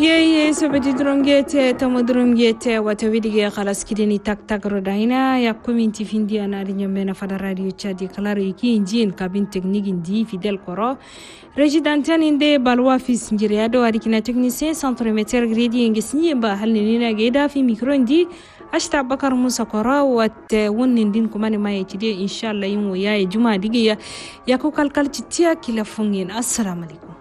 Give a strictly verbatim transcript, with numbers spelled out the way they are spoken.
ye ye so bedi drongete tamo drongete wata widige khalas kidini tak tak rodaina ya community findi anari nyomena fada radio chadi kalaro iki injin kabin technique indi fidel koro regidantan inde balwa fis njiriado arikina technicien centre meter gredi ngesni ba halnina geda fi micro indi ashta bakar musa koro wat wonnin din kumani maye chide inshallah yin waya juma dige ya ya ko kalkal tiya kila fungin assalamu alaikum.